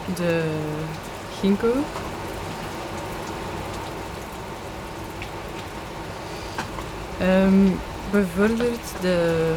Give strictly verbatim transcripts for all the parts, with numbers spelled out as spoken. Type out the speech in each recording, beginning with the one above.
de ginkgo. Um, bijvoorbeeld de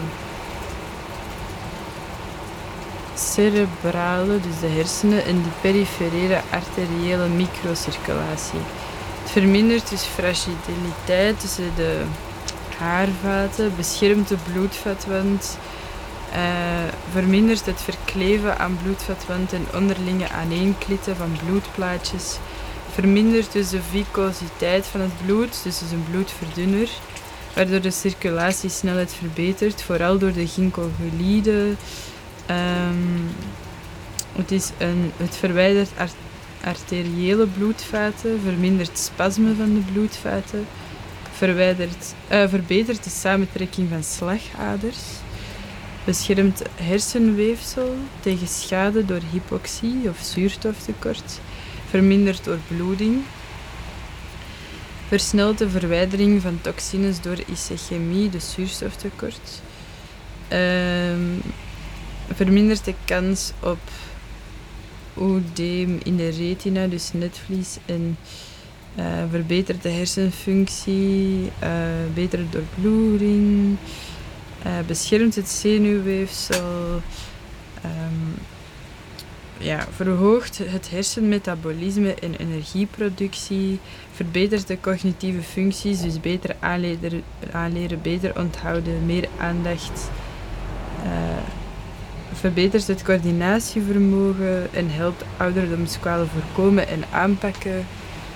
cerebrale, dus de hersenen, en de peripherale arteriële microcirculatie. Het vermindert dus fragiliteit tussen de haarvaten, beschermt de bloedvatwand, uh, vermindert het verkleven aan bloedvatwand en onderlinge aaneenklitten van bloedplaatjes, vermindert dus de viscositeit van het bloed, dus is een bloedverdunner, waardoor de circulatiesnelheid verbetert, vooral door de ginkgolide. Um, het, is een, het verwijdert art- arteriële bloedvaten, vermindert spasmen van de bloedvaten, verwijdert, uh, verbetert de samentrekking van slagaders, beschermt hersenweefsel tegen schade door hypoxie of zuurstoftekort, vermindert doorbloeding, versnelt de verwijdering van toxines door ischemie, dus zuurstoftekort, um, vermindert de kans op oedeem in de retina, dus netvlies, en uh, verbetert de hersenfunctie, uh, betert doorbloeding, uh, beschermt het zenuwweefsel, um, ja, verhoogt het hersenmetabolisme en energieproductie, verbetert de cognitieve functies, dus beter aanleren, aanleren beter onthouden, meer aandacht, uh, verbetert het coördinatievermogen en helpt ouderdomskwalen voorkomen en aanpakken.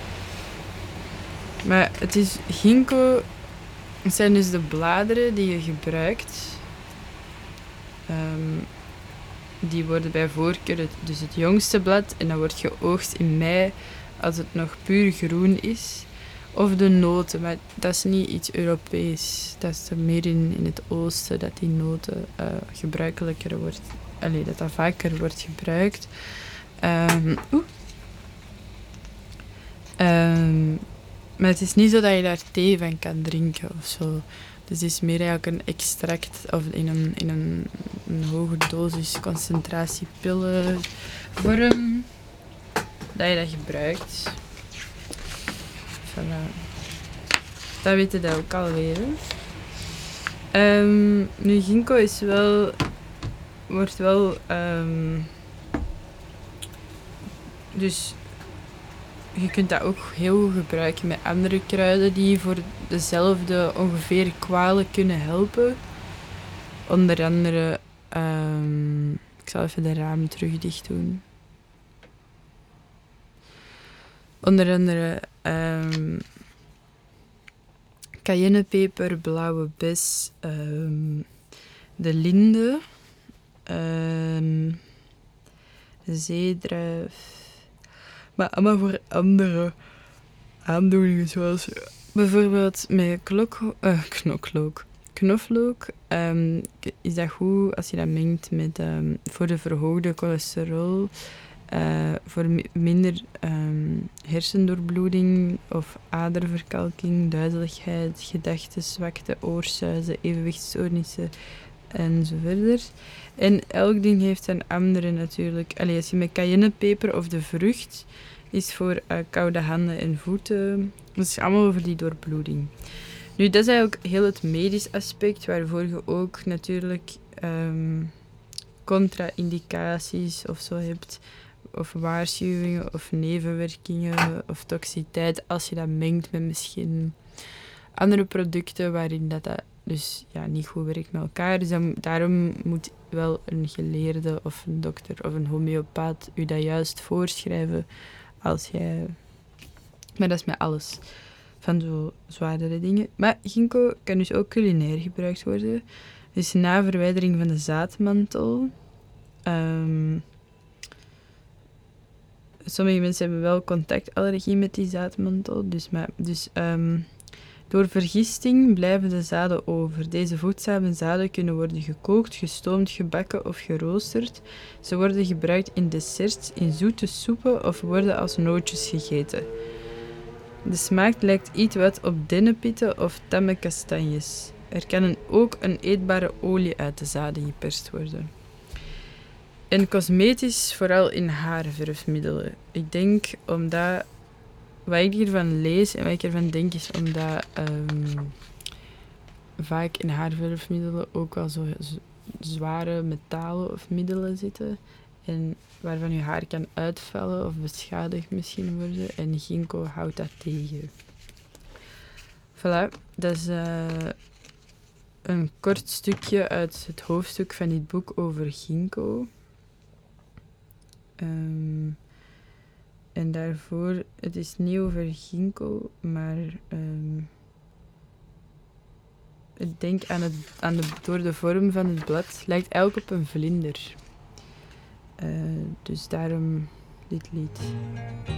Maar het is ginkgo, het zijn dus de bladeren die je gebruikt. Um, die worden bij voorkeur het, dus het jongste blad en dat wordt geoogst in mei als het nog puur groen is. Of de noten, maar dat is niet iets Europees. Dat is meer in, in het oosten dat die noten uh, gebruikelijker wordt. Allee, dat dat vaker wordt gebruikt. Um, oeh. Um, maar het is niet zo dat je daar thee van kan drinken of zo. Dus het is meer eigenlijk een extract of in een, in een, een hoge dosis concentratie pillenvorm dat je dat gebruikt. Voilà. Dat weten dat ook alweer. Um, nu, ginkgo is wel, wordt wel, um, dus je kunt dat ook heel goed gebruiken met andere kruiden die voor dezelfde ongeveer kwalen kunnen helpen. Onder andere, um, ik zal even de ramen terug dicht doen. Onder andere um, cayennepeper, blauwe bes, um, de linde, um, de zeedruif. Maar allemaal voor andere aandoeningen, zoals bijvoorbeeld met klok, uh, knoklook. knoflook. Um, is dat goed als je dat mengt met, um, voor de verhoogde cholesterol, uh, voor mi- minder um, hersendoorbloeding of aderverkalking, duizeligheid, gedachtenzwakte, oorsuizen, evenwichtsstoornissen enzovoort. En elk ding heeft een andere natuurlijk. Allee, als je met cayennepeper of de vrucht is voor uh, koude handen en voeten. Dat is allemaal over die doorbloeding. Nu, dat is eigenlijk heel het medisch aspect, waarvoor je ook natuurlijk um, contra-indicaties of zo hebt, of waarschuwingen, of nevenwerkingen, of toxiciteit, als je dat mengt met misschien andere producten waarin dat, dat dus ja, niet goed werkt met elkaar. Dus dan, daarom moet wel een geleerde of een dokter of een homeopaat u dat juist voorschrijven als jij... Maar dat is met alles. Van zo zwaardere dingen. Maar ginkgo kan dus ook culinair gebruikt worden. Dus na verwijdering van de zaadmantel. Um, sommige mensen hebben wel contactallergie met die zaadmantel. Dus, maar, dus um, door vergisting blijven de zaden over. Deze voedzame zaden kunnen worden gekookt, gestoomd, gebakken of geroosterd. Ze worden gebruikt in desserts, in zoete soepen of worden als nootjes gegeten. De smaak lijkt iets wat op dennenpitten of tamme kastanjes. Er kan een, ook een eetbare olie uit de zaden geperst worden. En cosmetisch vooral in haarverfmiddelen. Ik denk omdat... Wat ik hiervan lees en wat ik ervan denk is omdat... Um, vaak in haarverfmiddelen ook wel zo z- zware metalen of middelen zitten. En waarvan je haar kan uitvallen of beschadigd misschien worden. En ginkgo houdt dat tegen. Voilà, dat is uh, een kort stukje uit het hoofdstuk van dit boek over ginkgo. Um, en daarvoor, het is niet over ginkgo, maar um, ik denk aan, het, aan de, door de vorm van het blad, lijkt eigenlijk op een vlinder. Uh, dus daarom dit lied.